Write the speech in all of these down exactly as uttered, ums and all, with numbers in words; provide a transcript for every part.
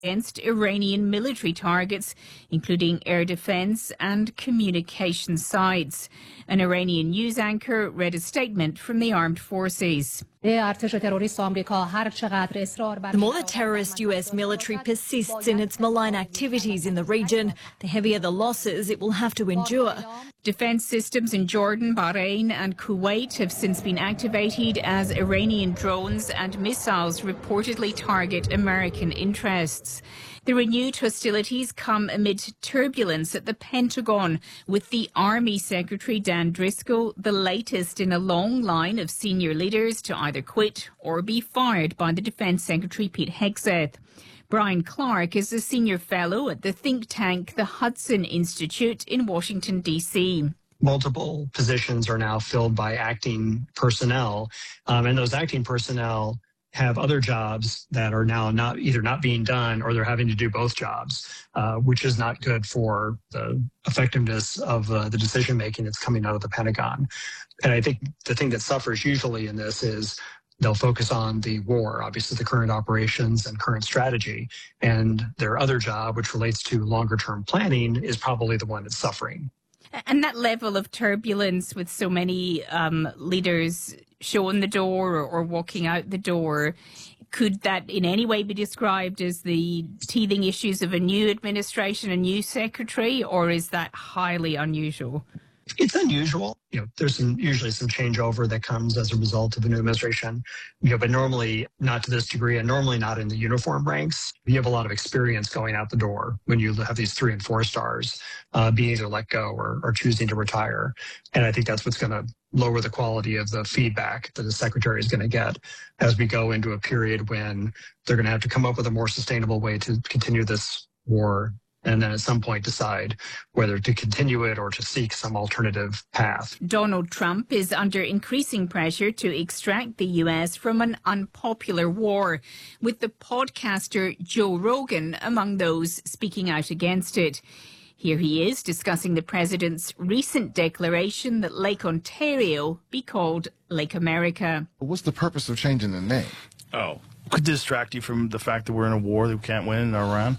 against Iranian military targets, including air defence and communication sites. An Iranian news anchor read a statement from the armed forces. The more the terrorist U S military persists in its malign activities in the region, the heavier the losses it will have to endure. Defence systems in Jordan, Bahrain and Kuwait have since been activated as Iranian drones and missiles reportedly target American interests. The renewed hostilities come amid turbulence at the Pentagon, with the Army Secretary Dan Driscoll the latest in a long line of senior leaders to either quit or be fired by the Defence Secretary Pete Hegseth. Brian Clark is a senior fellow at the think tank the Hudson Institute in Washington, D C. Multiple positions are now filled by acting personnel, um, and those acting personnel have other jobs that are now not either not being done or they're having to do both jobs, uh, which is not good for the effectiveness of uh, the decision making that's coming out of the Pentagon. And I think the thing that suffers usually in this is they'll focus on the war, obviously the current operations and current strategy, and their other job, which relates to longer term planning, is probably the one that's suffering. And that level of turbulence with so many um, leaders showing the door or, or walking out the door, could that in any way be described as the teething issues of a new administration, a new secretary, or is that highly unusual? It's unusual. You know, there's some, usually some changeover that comes as a result of a new administration, you know, but normally not to this degree and normally not in the uniform ranks. You have a lot of experience going out the door when you have these three and four stars uh, being either let go or, or choosing to retire. And I think that's what's going to lower the quality of the feedback that the secretary is going to get as we go into a period when they're going to have to come up with a more sustainable way to continue this war, and then at some point decide whether to continue it or to seek some alternative path. Donald Trump is under increasing pressure to extract the U S from an unpopular war, with the podcaster Joe Rogan among those speaking out against it. Here he is discussing the president's recent declaration that Lake Ontario be called Lake America. What's the purpose of changing the name? Oh, could distract you from the fact that we're in a war that we can't win in Iran.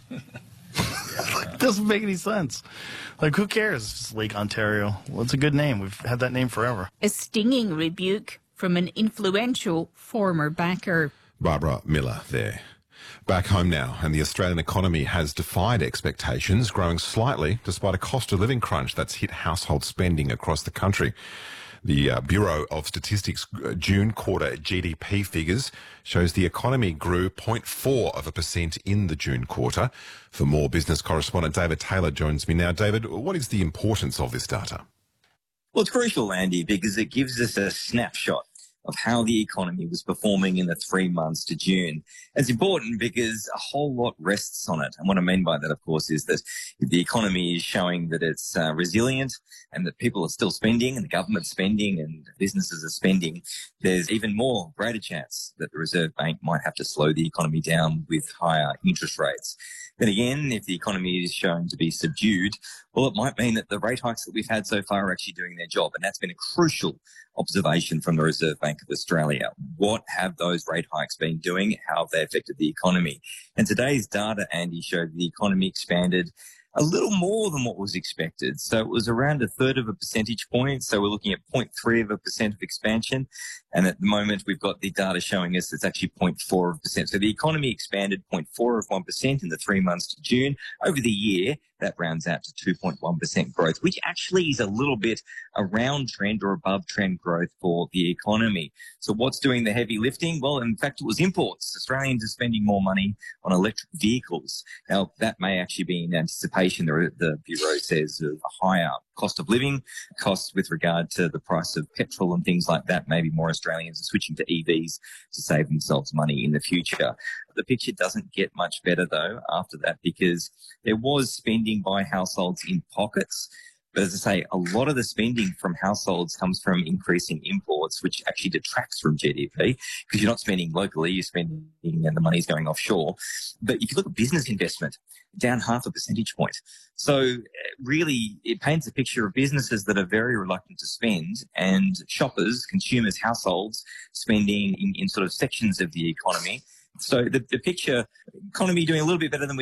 Doesn't make any sense. Like, who cares? It's Lake Ontario. Well, it's a good name. We've had that name forever. A stinging rebuke from an influential former backer. Barbara Miller there. Back home now, and the Australian economy has defied expectations, growing slightly despite a cost of living crunch that's hit household spending across the country. The uh, Bureau of Statistics June quarter G D P figures shows the economy grew zero point four of a percent in the June quarter. For more, business correspondent David Taylor joins me now. David, what is the importance of this data? Well, it's crucial, Andy, because it gives us a snapshot of how the economy was performing in the three months to June. It's important because a whole lot rests on it. And what I mean by that, of course, is that if the economy is showing that it's uh, resilient and that people are still spending and the government's spending and businesses are spending, there's even more greater chance that the Reserve Bank might have to slow the economy down with higher interest rates. Then again, if the economy is shown to be subdued, well, it might mean that the rate hikes that we've had so far are actually doing their job. And that's been a crucial observation from the Reserve Bank of Australia. What have those rate hikes been doing? How have they affected the economy? And today's data, Andy, showed the economy expanded a little more than what was expected. So it was around a third of a percentage point. So we're looking at zero point three of a percent of expansion. And at the moment, we've got the data showing us it's actually zero point four of a percent. So the economy expanded zero point four of one percent in the three months to June. Over the year, that rounds out to two point one percent growth, which actually is a little bit around trend or above trend growth for the economy. So what's doing the heavy lifting? Well, in fact, it was imports. Australians are spending more money on electric vehicles. Now, that may actually be in anticipation, the, the Bureau says, of a higher cost of living, costs with regard to the price of petrol and things like that. Maybe more Australians are switching to E Vs to save themselves money in the future. The picture doesn't get much better, though, after that, because there was spending by households in pockets. But as I say, a lot of the spending from households comes from increasing imports, which actually detracts from G D P because you're not spending locally, you're spending and the money's going offshore. But if you look at business investment, down half a percentage point. So really, it paints a picture of businesses that are very reluctant to spend and shoppers, consumers, households spending in, in sort of sections of the economy So the, the picture, economy doing a little bit better than we